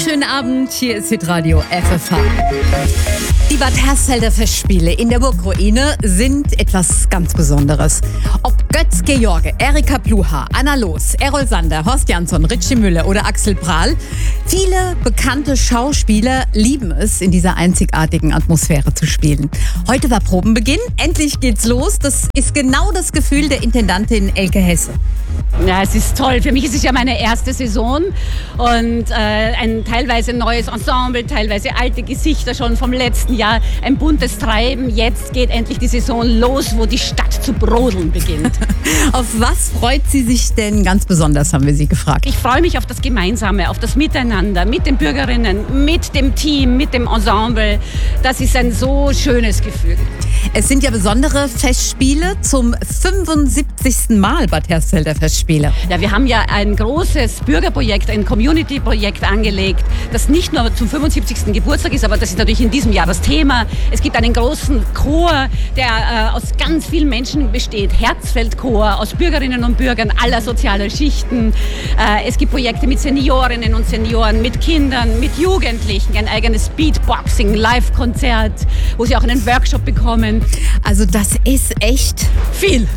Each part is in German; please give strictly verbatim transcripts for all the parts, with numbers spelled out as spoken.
schönen Abend, hier ist Hitradio F F H. Die Bad Hersfelder Festspiele in der Burgruine sind etwas ganz Besonderes. Ob Götz George, Erika Pluha, Anna Loos, Errol Sander, Horst Jansson, Ritchie Müller oder Axel Prahl, viele bekannte Schauspieler lieben es, in dieser einzigartigen Atmosphäre zu spielen. Heute war Probenbeginn, endlich geht's los. Das ist genau das Gefühl der Intendantin Elke Hesse. Ja, es ist toll. Für mich ist es ja meine erste Saison und äh, ein teilweise neues Ensemble, teilweise alte Gesichter schon vom letzten Jahr, ein buntes Treiben. Jetzt geht endlich die Saison los, wo die Stadt zu brodeln beginnt. Auf was freut sie sich denn ganz besonders, haben wir sie gefragt. Ich freue mich auf das Gemeinsame, auf das Miteinander, mit den Bürgerinnen, mit dem Team, mit dem Ensemble. Das ist ein so schönes Gefühl. Es sind ja besondere Festspiele zum fünfundsiebzigsten Mal Bad Hersfelder Festspiele. Ja, wir haben ja ein großes Bürgerprojekt, ein Community-Projekt angelegt, das nicht nur zum fünfundsiebzigsten Geburtstag ist, aber das ist natürlich in diesem Jahr das Thema. Es gibt einen großen Chor, der äh, aus ganz vielen Menschen besteht. Herzfeldchor, aus Bürgerinnen und Bürgern aller sozialer Schichten. Äh, es gibt Projekte mit Seniorinnen und Senioren, mit Kindern, mit Jugendlichen, ein eigenes Beatboxing, Live-Konzert, wo sie auch einen Workshop bekommen. Also das ist echt viel.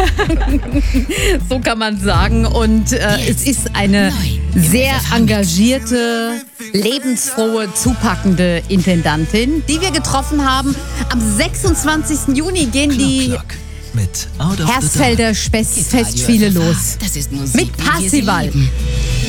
So kann man sagen. Und äh, es ist eine sehr engagierte, lebensfrohe, zupackende Intendantin, die wir getroffen haben. Am sechsundzwanzigsten Juni gehen die Hersfelder Festspiele los. Mit Parzival.